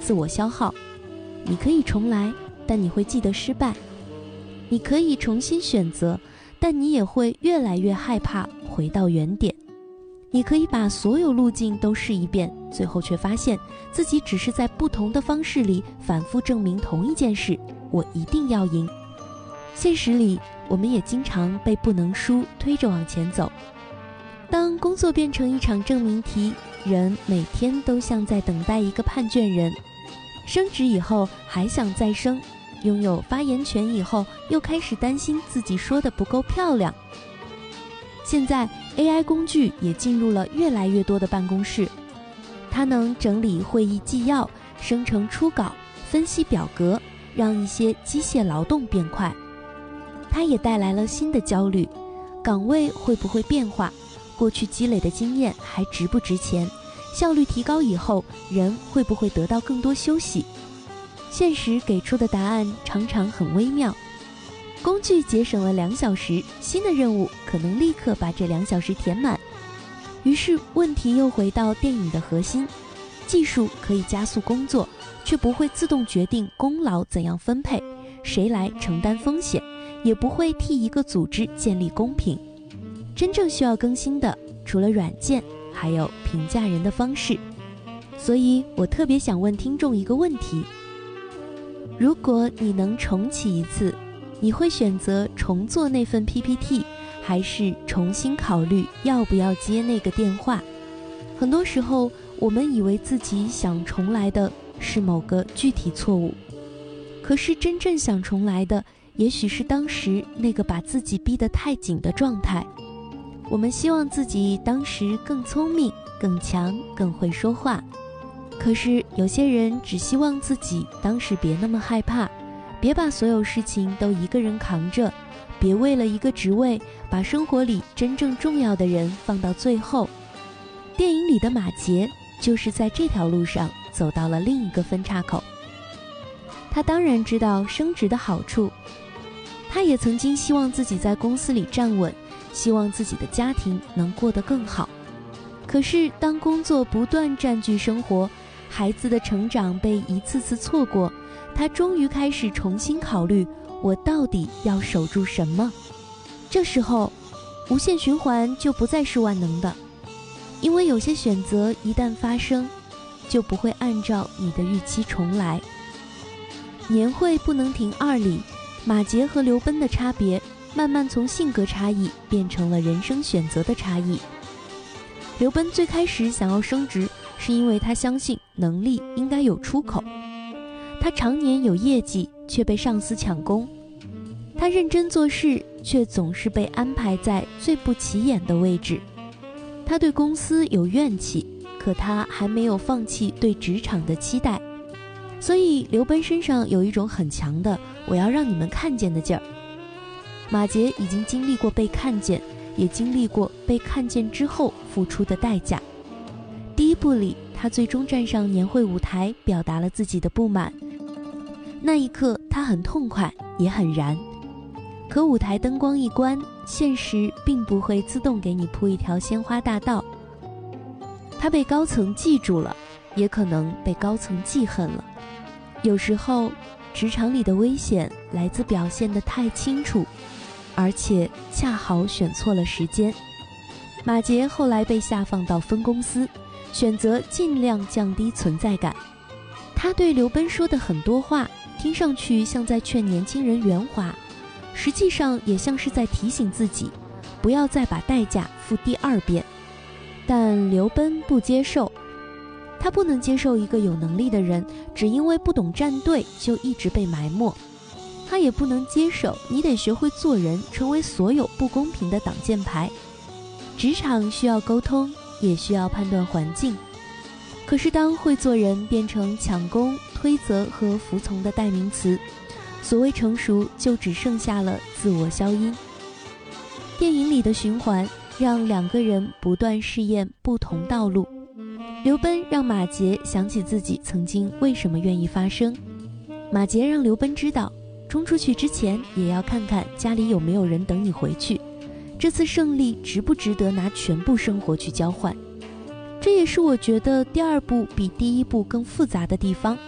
自我消耗。你可以重来，但你会记得失败；你可以重新选择，但你也会越来越害怕回到原点。你可以把所有路径都试一遍，最后却发现自己只是在不同的方式里反复证明同一件事：我一定要赢。现实里，我们也经常被不能输推着往前走。当工作变成一场证明题，人每天都像在等待一个判卷人。升职以后还想再升，拥有发言权以后又开始担心自己说的不够漂亮。现在 AI 工具也进入了越来越多的办公室，它能整理会议纪要，生成初稿，分析表格，让一些机械劳动变快。它也带来了新的焦虑，岗位会不会变化？过去积累的经验还值不值钱？效率提高以后，人会不会得到更多休息？现实给出的答案常常很微妙。工具节省了2小时，新的任务可能立刻把这2小时填满。于是问题又回到电影的核心：技术可以加速工作，却不会自动决定功劳怎样分配，谁来承担风险，也不会替一个组织建立公平。真正需要更新的，除了软件，还有评价人的方式。所以我特别想问听众一个问题：如果你能重启一次，你会选择重做那份 PPT， 还是重新考虑要不要接那个电话？很多时候，我们以为自己想重来的是某个具体错误，可是真正想重来的，也许是当时那个把自己逼得太紧的状态。我们希望自己当时更聪明、更强、更会说话，可是有些人只希望自己当时别那么害怕，别把所有事情都一个人扛着，别为了一个职位把生活里真正重要的人放到最后。电影里的马杰就是在这条路上走到了另一个分岔口。他当然知道升职的好处，他也曾经希望自己在公司里站稳，希望自己的家庭能过得更好。可是当工作不断占据生活，孩子的成长被一次次错过，他终于开始重新考虑，我到底要守住什么？这时候，无限循环就不再是万能的，因为有些选择一旦发生，就不会按照你的预期重来。年会不能停2里，马杰和刘奔的差别慢慢从性格差异变成了人生选择的差异。刘奔最开始想要升职，是因为他相信能力应该有出口。他常年有业绩，却被上司抢功；他认真做事，却总是被安排在最不起眼的位置。他对公司有怨气，可他还没有放弃对职场的期待。所以刘奔身上有一种很强的我要让你们看见的劲儿。马杰已经经历过被看见，也经历过被看见之后付出的代价。第1部里，他最终站上年会舞台，表达了自己的不满。那一刻，他很痛快，也很燃。可舞台灯光一关，现实并不会自动给你铺一条鲜花大道。他被高层记住了，也可能被高层记恨了。有时候，职场里的危险来自表现得太清楚，而且恰好选错了时间。马杰后来被下放到分公司，选择尽量降低存在感。他对刘奔说的很多话，听上去像在劝年轻人圆滑，实际上也像是在提醒自己，不要再把代价付第2遍。但刘奔不接受，他不能接受一个有能力的人只因为不懂站队就一直被埋没。他也不能接受你得学会做人，成为所有不公平的挡箭牌。职场需要沟通，也需要判断环境。可是当会做人变成抢功、推责和服从的代名词，所谓成熟就只剩下了自我消音。电影里的循环让2个人不断试验不同道路。刘奔让马杰想起自己曾经为什么愿意发声，马杰让刘奔知道冲出去之前也要看看家里有没有人等你回去，这次胜利值不值得拿全部生活去交换。这也是我觉得第2部比第1部更复杂的地方。